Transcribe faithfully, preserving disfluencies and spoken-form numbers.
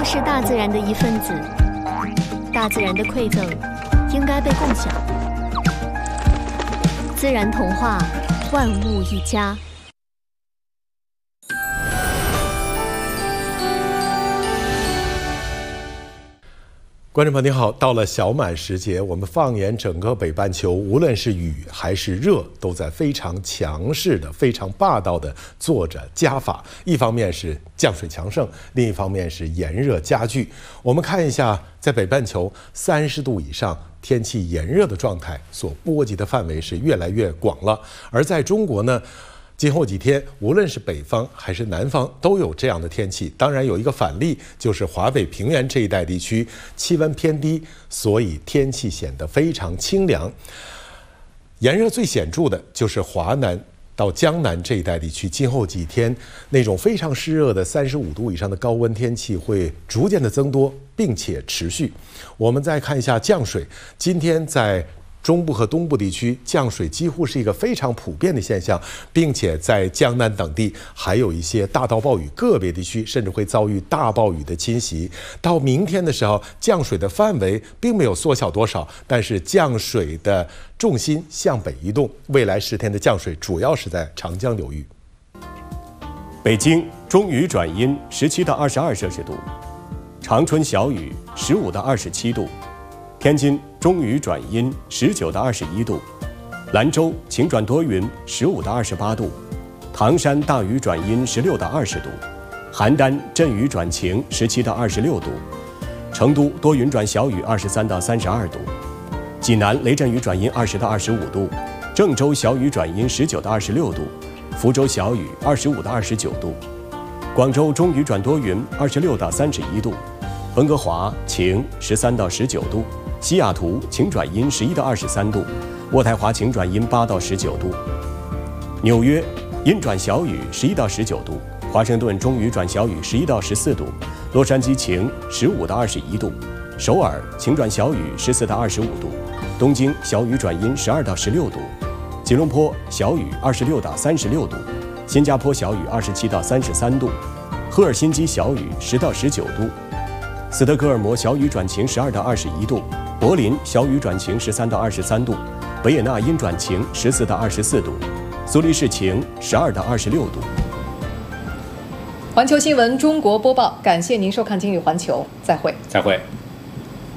是大自然的一份子，大自然的馈赠应该被共享。自然童话，万物一家。 观众朋友您好，到了小满时节，我们放眼整个北半球，无论是雨还是热，都在非常强势的、非常霸道的做着加法。一方面是降水强盛，另一方面是炎热加剧。我们看一下，在北半球三十度以上天气炎热的状态所波及的范围是越来越广了。而在中国呢，今后几天，无论是北方还是南方，都有这样的天气。当然，有一个反例，就是华北平原这一带地区气温偏低，所以天气显得非常清凉。炎热最显著的就是华南到江南这一带地区，今后几天那种非常湿热的三十五度以上的高温天气会逐渐的增多，并且持续。我们再看一下降水，今天在中部和东部地区降水几乎是一个非常普遍的现象，并且在江南等地还有一些大到暴雨，个别地区甚至会遭遇大暴雨的侵袭。到明天的时候，降水的范围并没有缩小多少，但是降水的重心向北移动，未来十天的降水主要是在长江流域。 北京中雨转阴，十七到二十二摄氏度；长春小雨，十五到二十七度；天津中雨转阴，十九到二十一度；兰州晴转多云，十五到二十八度；唐山大雨转阴，十六到二十度；邯郸阵雨转晴，十七到二十六度；成都多云转小雨，二十三到三十二度；济南雷阵雨转阴，二十到二十五度；郑州小雨转阴，十九到二十六度；福州小雨，二十五到二十九度；广州中雨转多云，二十六到三十一度；温哥华晴，十三到十九度；西雅图晴转阴，十一到二十三度；渥太华晴转阴，八到十九度；纽约阴转小雨，十一到十九度；华盛顿中雨转小雨，十一到十四度；洛杉矶晴，十五到二十一度；首尔晴转小雨，十四到二十五度；东京小雨转阴，十二到十六度；吉隆坡小雨，二十六到三十六度；新加坡小雨，二十七到三十三度；赫尔辛基小雨，十到十九度；斯德哥尔摩小雨转晴，十二到二十一度；柏林小雨转晴，十三到二十三度；维也纳阴转晴，十四到二十四度；苏黎世晴，十二到二十六度。 环球新闻中国播报，感谢您收看《今日环球》，再会， 再会。